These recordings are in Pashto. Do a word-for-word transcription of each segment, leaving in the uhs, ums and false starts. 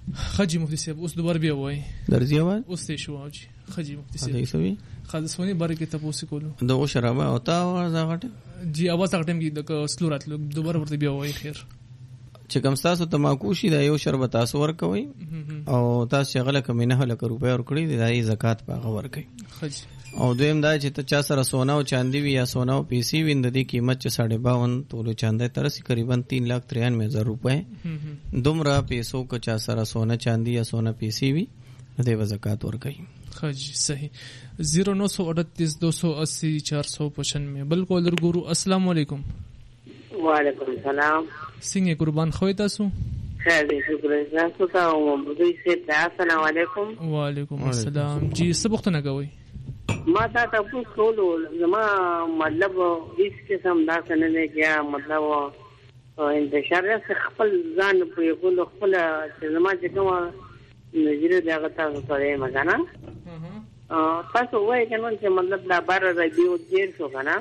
خجی مفتی صاحب اوس دوباره بیا وای درځي وای اوس ته شو اوجی خجی مفتی صاحب دې سوي خاصونی باره کې تاسو کولو دغه شرابه او تا ورځغټه جی اواز هغه ټیم کې د سلورات دوباره ورته بیا وای خیر چې کوم تاسو تماکو شي دا یو شربت تاسو ورکوي او تاسو غله کمینه هله روپیا ورکړي د دای زکات په غور کوي خجی او دویم دا چې ته چا سره سونا او چاندي وي یا سونا او پیسي ویند دي قیمت چې साढ़े बावन تولو چاندي تر تقریبا तीन लाख तिरानवे हज़ार रुपए دومره پیسو کو چا سره سونا چاندي یا سونا پیسي وي د زکات ورکوي خجی صحیح زیرو نو سو اڑتیس دو سو اسی چار سو پچانوے بالکل درګورو السلام علیکم وعلیکم السلام څنګه قربان خوې تاسو خیر دې شکر تاسو ته او مبدوی سي السلام علیکم وعلیکم السلام جی سبق نه کوي ما تا تاسو کولو زما مطلب هیڅ قسم دا څنګه نه کیا مطلب انتشار څخه خپل ځان په یو کول خپل زما چې کوم نظر دا تاسو سره مګانا تاسو وایي کنه چې مطلب دا بار راځي ډیر شو کنه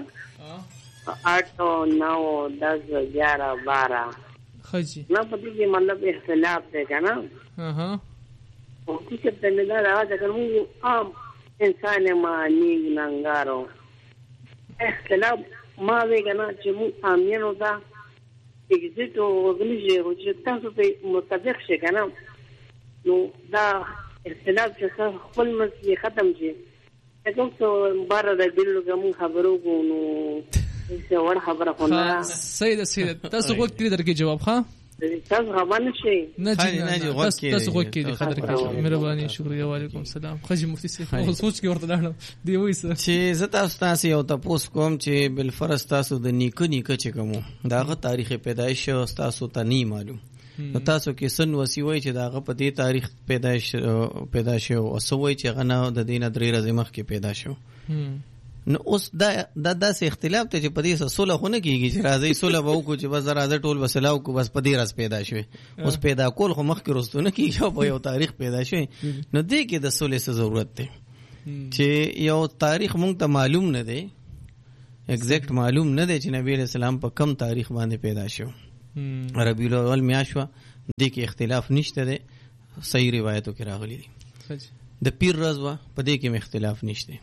आठ नौ दस ग्यारह बारह خجی ना पति के मतलब इख्तिलाफ है क्या ना हाँ हाँ उनकी जब तनिदार आवाज अगर वो आम इंसान मानी नंगारो इख्तिलाफ माँ वे क्या ना जब आमियन होता एग्जिट हो गलीजे हो जितना तो पे मुताबिक से क्या ना नो दा इख्तिलाफ जैसा खुल मस्ती खत्म जी लेकिन तो बारह दिल का मुँह खबरों को नो ور خبره خو نه سید سید تاسو وګ کړی درکې جواب ها تاسو خبر نشئ نه جی تاسو وګ کړی خبر کړی مهرباني شکریا وعلیکم السلام خجی مفتی صاحب سوچ کې ورته لاړم دی وایي چې زه تاسو تاسو یو تاسو کوم چې بل فرض تاسو د نیکه نیکه چې کوم داغه تاریخ پیدایش تاسو ته نه معلوم نو تاسو کې سن وسیوي چې داغه په دې تاریخ پیدایش پیدا شو او سوي چې غنه د دینه درې ورځې مخکې پیدا شو نو اوس دا دا داسې اختلاف ته چې په دې سره صلح خو نه کېږي چې راځي صلح به وکړو چې بس راځه ټول وسلاو کو بس په دې راز پیدا شوی اوس پیدا کول خو مخکې وروسته نه کېږي په یو تاریخ پیدا شوی نو دې کې د صلح څه ضرورت دی چې یو تاریخ مونږ ته معلوم نه دی ایگزیکټ معلوم نه دی چې نبی علیہ السلام په کم تاریخ باندې پیدا شو ربیع الاول میاشت دې کې اختلاف نشته دی صحیح روایتو کې راغلي دي د پیر ورځ وا په دې کې اختلاف نشته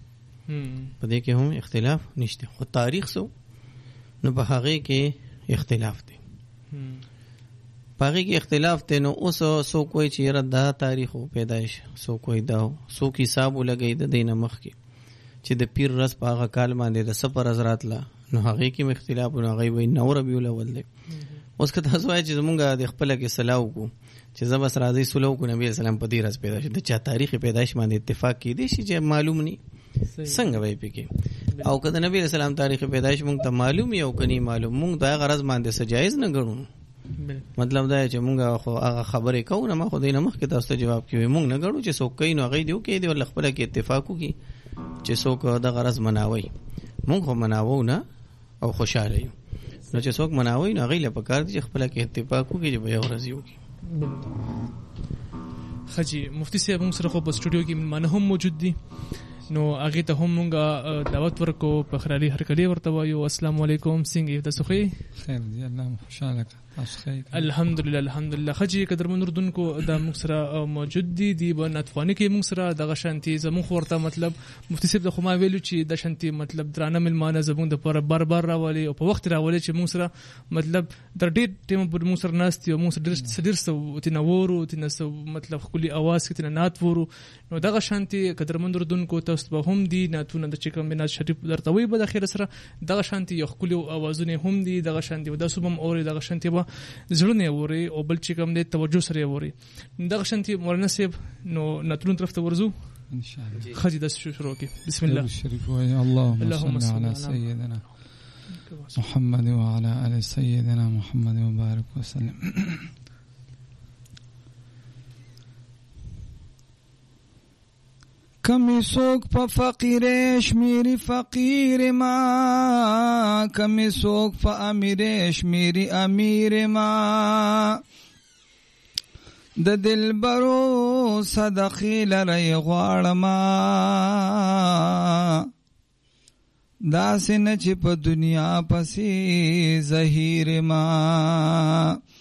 په دې کې هم اختلاف نشته خو تاریخ سو نو په هغه کې اختلاف دی په هغه کې اختلاف دی نو اوس سو کوئی چې را دا تاریخ پیدایش سو کوئی دا سو کی حساب لګی د دینه مخ کې چې د پیر رس په هغه کال باندې د سفر حضرات لا نو هغه کې اختلاف نو هغه وی نو ربیع الاول دی اوس که تاسو وایي چې زمونږ د خپل کې صلاح وکړو چې زبس راځي صلح کو نبی اسلام په دې راز پیدا شي د چا تاریخ پیدایش باندې اتفاق کې دي چې معلوم نه څنګه وای پکې او کله نبی رسول الله تاریخ پیدایش مونږ ته معلوم یو کني معلوم مونږ دا غرض باندې سجایز نه غنو مطلب دا چې مونږ خو هغه خبرې کوو نه ما خو دینه مخ کې تاسو ته جواب کوي مونږ نه غنو چې څوک کین هغه دیو کې دی ول خپل کې اتفاق کوي چې څوک دا غرض مناوي مونږ هم مناوو نه او خوشاله یو نو چې څوک مناوي نه غیله په کار دي چې خپل کې اتفاق کوي چې به یو ورځ یو کی خجی مفتی صاحب موږ سره خو په سټوډیو کې معنی هم موجود دي نو هغه ته هم مونږه دعوت ورکو په خرالي هر کلی ورته وایو السلام علیکم څنګه تاسو ښه خیر دی الله خوشاله تاسو ښه الحمدلله الحمدلله خجی قدر منردونکو د موږ سره موجود دي دی په نتفانی کې موږ سره د غشانتي زمون خورته مطلب مفتی صاحب د خما ویلو چې د شانتي مطلب درانه ملمانه زمون د پر بار بار راولي او په وخت راولي چې موږ سره مطلب در ډېر ټیم پر موږ سره ناستي او موږ ډېر سدیر سو تنورو تنسو مطلب خولي اواز کې تنات ورو نو د غشانتي قدر منردونکو تاسو به هم دي ناتونه د چکم بنا شریف درته وي په اخر سره د غشانتي یو خولي اوازونه هم دي د غشانتي د صبح اوري د غشانتي زړونه ووري او بل چې کوم دې توجه سره ووري دغه شانتي مولانا صاحب نو نتلون طرف ته ورزو ان شاء الله خجي د شروع کی بسم الله الشريف اللهم صل على سيدنا محمد وعلى ال سيدنا محمد وبارك وسلم کمی سوک پا فقیرش میری فقیر ما کمی سوک پا امیرش میری امیر ما د دل برو صدقی لرئی غوارما داسی نچی پا دنیا پسی زہیر ما